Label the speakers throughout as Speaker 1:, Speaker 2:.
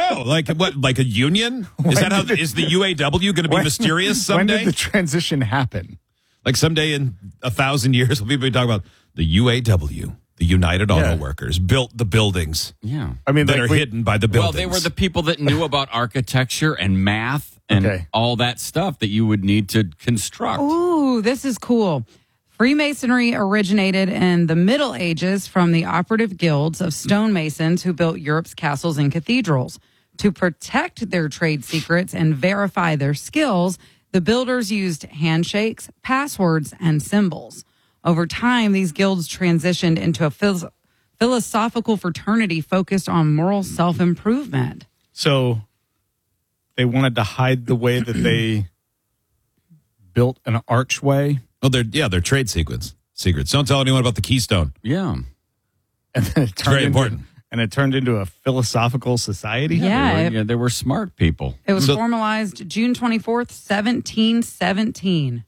Speaker 1: know. Like what? Like a union? Is the UAW going to be mysterious someday?
Speaker 2: When did the transition happen?
Speaker 1: Like someday in 1,000 years, we'll be talking about the UAW, the United Auto Workers, built the buildings.
Speaker 3: Yeah.
Speaker 2: I mean,
Speaker 1: that are hidden by the buildings.
Speaker 3: Well, they were the people that knew about architecture and math and all that stuff that you would need to construct.
Speaker 4: Ooh, this is cool. Freemasonry originated in the Middle Ages from the operative guilds of stonemasons who built Europe's castles and cathedrals. To protect their trade secrets and verify their skills, the builders used handshakes, passwords, and symbols. Over time, these guilds transitioned into a philosophical fraternity focused on moral self-improvement.
Speaker 2: So they wanted to hide the way that they built an archway.
Speaker 1: Oh, they're trade secrets. Don't tell anyone about the Keystone.
Speaker 3: Yeah.
Speaker 2: And then it turned
Speaker 1: Very important.
Speaker 2: And it turned into a philosophical society?
Speaker 4: Yeah.
Speaker 3: They were smart people.
Speaker 4: It was formalized June 24th, 1717.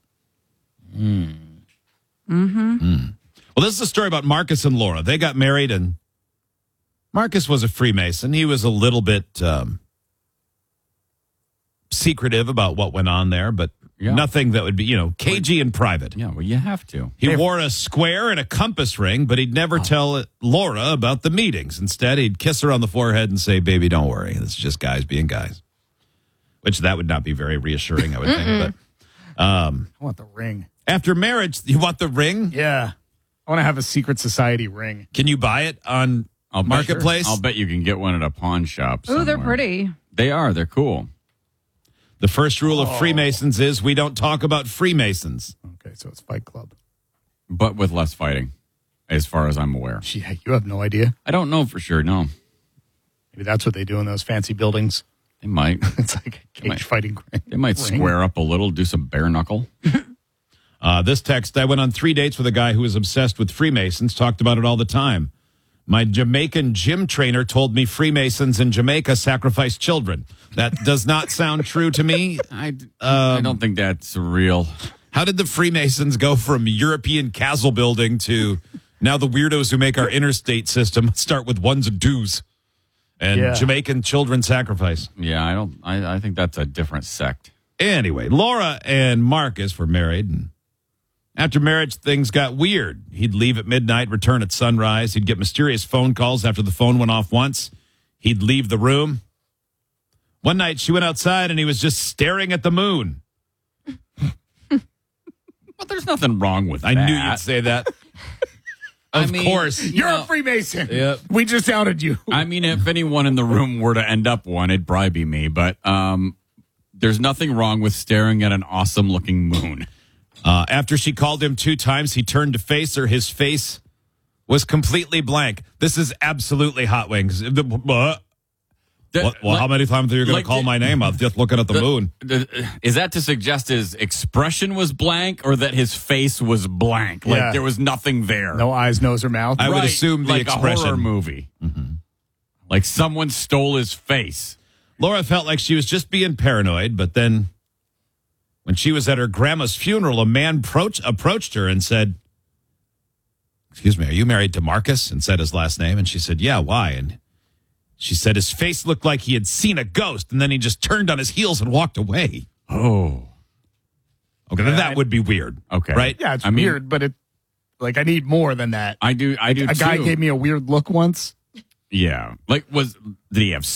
Speaker 1: Well, this is a story about Marcus and Laura. They got married, and Marcus was a Freemason. He was a little bit secretive about what went on there, but nothing that would be, cagey and private.
Speaker 3: Yeah, well, you have to.
Speaker 1: He wore a square and a compass ring, but he'd never tell Laura about the meetings. Instead, he'd kiss her on the forehead and say, "Baby, don't worry. It's just guys being guys." Which that would not be very reassuring, I would think. But
Speaker 2: I want the ring.
Speaker 1: after marriage, you want the ring?
Speaker 2: Yeah. I want to have a secret society ring.
Speaker 1: Can you buy it on Marketplace?
Speaker 3: I'll bet you can get one at a pawn shop.
Speaker 4: Ooh, they're
Speaker 3: somewhere.
Speaker 4: pretty.
Speaker 3: They are. They're cool.
Speaker 1: The first rule of Freemasons is we don't talk about Freemasons.
Speaker 2: Okay, so it's Fight Club.
Speaker 3: But with less fighting, as far as I'm aware.
Speaker 2: Gee, you have no idea.
Speaker 3: I don't know for sure, no.
Speaker 2: Maybe that's what they do in those fancy buildings.
Speaker 3: They might.
Speaker 2: It's like a cage fighting ring.
Speaker 3: They might square up a little, do some bare knuckle.
Speaker 1: This text, I went on 3 dates with a guy who was obsessed with Freemasons, talked about it all the time. My Jamaican gym trainer told me Freemasons in Jamaica sacrifice children. That does not sound true to me.
Speaker 3: I don't think that's real.
Speaker 1: How did the Freemasons go from European castle building to now the weirdos who make our interstate system start with ones and twos and Jamaican children sacrifice?
Speaker 3: Yeah, I think that's a different sect.
Speaker 1: Anyway, Laura and Marcus were married, and after marriage, things got weird. He'd leave at midnight, return at sunrise. He'd get mysterious phone calls after the phone went off once. He'd leave the room. One night, she went outside, and he was just staring at the moon.
Speaker 3: Well, there's nothing wrong with that.
Speaker 1: I knew you'd say that. Of course.
Speaker 2: You're a Freemason.
Speaker 1: Yep.
Speaker 2: We just outed you.
Speaker 3: I mean, if anyone in the room were to end up one, it'd probably be me. But there's nothing wrong with staring at an awesome-looking moon.
Speaker 1: After she called him 2 times, he turned to face her. His face was completely blank. This is absolutely Hot Wings. Well, how many times are you going to call my name? I'm just looking at the moon.
Speaker 3: Is that to suggest his expression was blank or that his face was blank? Like there was nothing there.
Speaker 2: No eyes, nose, or mouth.
Speaker 1: I would assume the
Speaker 3: like
Speaker 1: expression.
Speaker 3: a horror movie. Mm-hmm. Like someone stole his face.
Speaker 1: Laura felt like she was just being paranoid, but then when she was at her grandma's funeral, a man approached her and said, "Excuse me, are you married to Marcus?" and said his last name. And she said, "Yeah, why?" And she said his face looked like he had seen a ghost, and then he just turned on his heels and walked away.
Speaker 3: Oh.
Speaker 1: Okay, then that would be weird.
Speaker 3: Okay.
Speaker 1: Right?
Speaker 2: Yeah, it's weird, but I need more than that.
Speaker 3: I do
Speaker 2: A guy
Speaker 3: too.
Speaker 2: gave me a weird look once.
Speaker 3: Yeah. Like, did he have